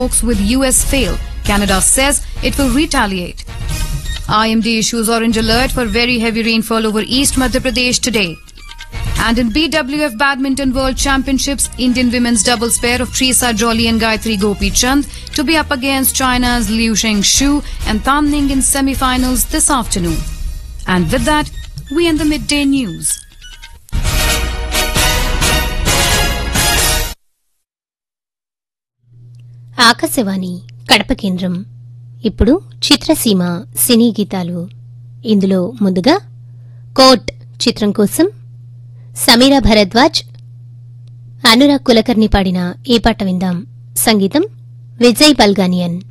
talks with US fail, Canada says it will retaliate. IMD issues orange alert for very heavy rainfall over East Madhya Pradesh today. And in BWF Badminton World Championships, Indian women's doubles pair of Trisa Jolly and Gayatri Gopi Chand to be up against China's Liu Shengshu and Tan Ning in semi-finals this afternoon. And with that, we end the midday news. Akashvani Kadapa కేంద్రం. ఇప్పుడు చిత్రసీమ సినీ గీతాలు. ఇందులో ముందుగా coat చిత్రం కోసం సమీరా భరద్వాజ్, అనురాగ్ కులకర్ణి పాడిన ఈ పాట విందాం. సంగీతం విజయ్ బల్గానియన్.